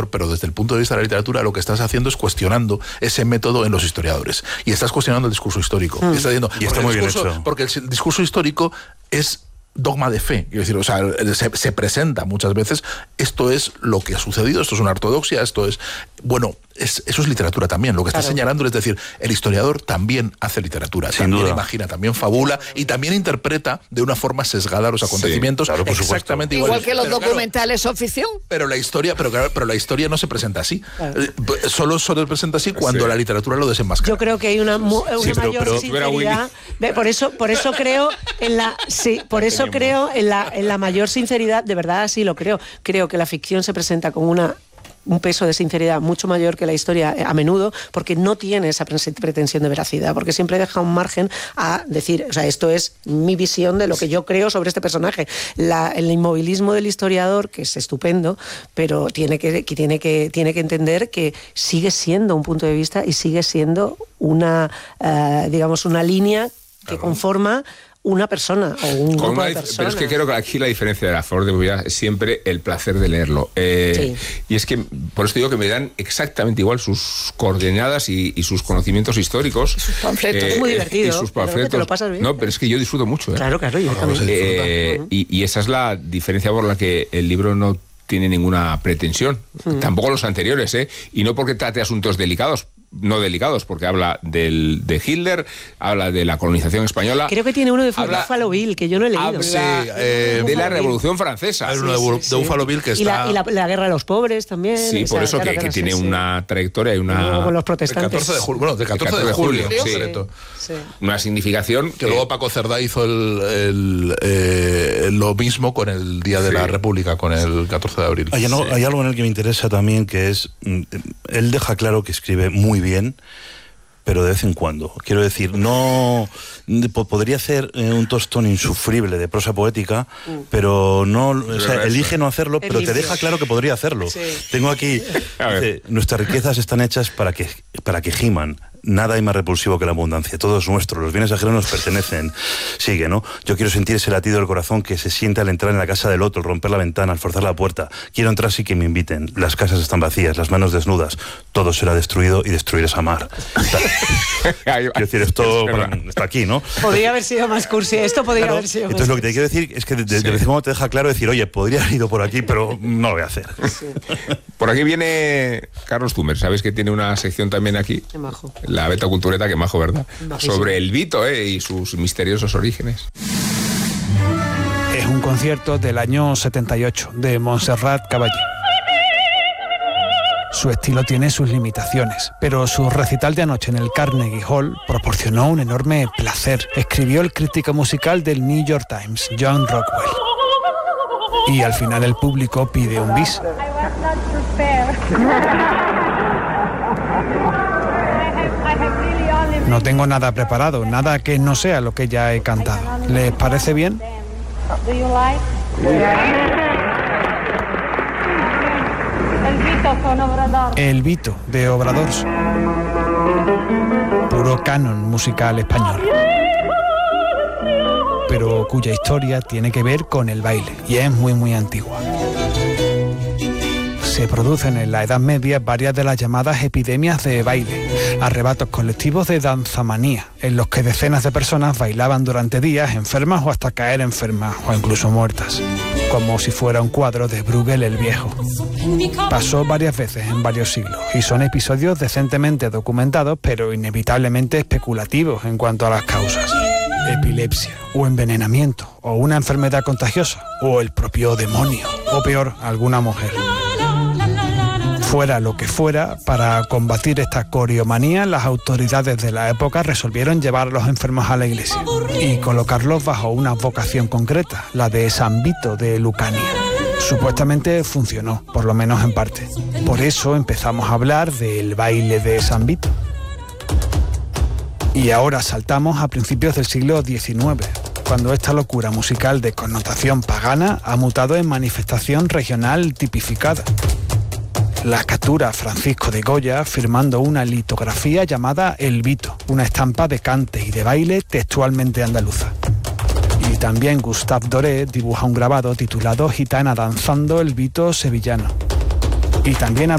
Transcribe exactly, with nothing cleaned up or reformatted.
historiador, pero desde el punto de vista de la literatura lo que estás haciendo es cuestionando ese método en los historiadores. Y estás cuestionando el discurso histórico. Mm. Estás diciendo, y está muy bien hecho. Porque el discurso histórico es dogma de fe, quiero decir, o sea, se, se presenta muchas veces, esto es lo que ha sucedido, esto es una ortodoxia, esto es, bueno, es, eso es literatura también, lo que está claro. señalando es decir, el historiador también hace literatura, Sin también duda. imagina, también fabula y también interpreta de una forma sesgada los acontecimientos, sí, claro, por exactamente igual. igual que los pero, documentales claro, son ficción. Pero la historia, pero claro, pero la historia no se presenta así. Claro. Solo se presenta así cuando sí. la literatura lo desenmascara. Yo creo que hay una, una sí, pero, mayor pero, sinceridad. Por eso, por eso creo en la, sí, por eso creo en la, en la mayor sinceridad, de verdad sí lo creo. Creo que la ficción se presenta con una un peso de sinceridad mucho mayor que la historia a menudo, porque no tiene esa pretensión de veracidad, porque siempre deja un margen a decir, o sea, esto es mi visión de lo que yo creo sobre este personaje. La, el inmovilismo del historiador, que es estupendo, pero tiene que, que, tiene que, tiene que entender que sigue siendo un punto de vista y sigue siendo una, uh, digamos, una línea que claro. conforma una persona o un grupo una, de personas. Pero es que creo que aquí la diferencia de la Flor de Bobia es siempre el placer de leerlo. Eh, sí. Y es que, por eso digo que me dan exactamente igual sus coordenadas y, y sus conocimientos históricos. Y sus panfletos. Eh, es muy divertido. Y sus panfletos. ¿Te lo pasas bien? No, pero es que yo disfruto mucho. ¿eh? Claro, claro. Yo también. Eh, uh-huh. y, y esa es la diferencia por la que el libro no tiene ninguna pretensión. Uh-huh. Tampoco los anteriores, ¿eh? Y no porque trate asuntos delicados. No delicados, porque habla del, de Hitler, habla de la colonización española. Creo que tiene uno de Buffalo Bill, que yo no he leído. Habla sí, eh, de la Revolución Francesa. Hay uno de, sí, de Buffalo Bill que está... Y, la, y la, la guerra de los pobres también. Sí, por sea, eso claro, que, que tiene sí, una trayectoria y una... Con los protestantes. El catorce de julio, bueno, del catorce de julio. Sí, sí. Sí. Una significación... Que eh, luego Paco Cerdá hizo el, el, eh, lo mismo con el Día de sí. la República, con el catorce de abril. Hay, no, sí. hay algo en el que me interesa también, que es... Él deja claro que escribe muy bien, pero de vez en cuando. Quiero decir, no... Podría hacer eh, un tostón insufrible de prosa poética, mm. pero no... O sea, elige no hacerlo, pero te deja claro que podría hacerlo. Sí. Tengo aquí... Dice, nuestras riquezas están hechas para que, para que giman. Nada hay más repulsivo que la abundancia. Todo es nuestro. Los bienes ajenos nos pertenecen. Sigue, ¿no? Yo quiero sentir ese latido del corazón que se siente al entrar en la casa del otro, al romper la ventana, al forzar la puerta. Quiero entrar sí que me inviten. Las casas están vacías, las manos desnudas. Todo será destruido y destruir es amar. Quiero decir, esto bueno, está aquí, ¿no? Podría haber sido más cursi. Esto podría claro, haber sido más Entonces lo que te quiero decir es que de, de, sí. de vez en cuando te deja claro decir, oye, podría haber ido por aquí, pero no lo voy a hacer. Sí. Por aquí viene Carlos Zumer. ¿Sabes que tiene una sección también aquí? Qué majo. La Beta Cultureta, que majo, ¿verdad? Bajísimo. Sobre el Vito eh, y sus misteriosos orígenes. Es un concierto del año setenta y ocho de Montserrat Caballé. Su estilo tiene sus limitaciones, pero su recital de anoche en el Carnegie Hall proporcionó un enorme placer, escribió el crítico musical del New York Times, John Rockwell. Y al final el público pide un bis. No tengo nada preparado, nada que no sea lo que ya he cantado. ¿Les parece bien? El Vito de Obradors. Puro canon musical español, pero cuya historia tiene que ver con el baile y es muy muy antigua. Se producen en la Edad Media varias de las llamadas epidemias de baile, arrebatos colectivos de danzamanía, en los que decenas de personas bailaban durante días enfermas o hasta caer enfermas o incluso muertas, como si fuera un cuadro de Bruegel el Viejo. Pasó varias veces en varios siglos y son episodios decentemente documentados, pero inevitablemente especulativos en cuanto a las causas. Epilepsia, o envenenamiento, o una enfermedad contagiosa, o el propio demonio, o peor, alguna mujer. Fuera lo que fuera, para combatir esta coriomanía, las autoridades de la época resolvieron llevar a los enfermos a la iglesia y colocarlos bajo una vocación concreta, la de San Vito de Lucania. Supuestamente funcionó, por lo menos en parte. Por eso empezamos a hablar del baile de San Vito. Y ahora saltamos a principios del siglo diecinueve, cuando esta locura musical de connotación pagana ha mutado en manifestación regional tipificada. La captura Francisco de Goya firmando una litografía llamada El Vito, una estampa de cante y de baile textualmente andaluza. Y también Gustave Doré dibuja un grabado titulado Gitana danzando el Vito sevillano. Y también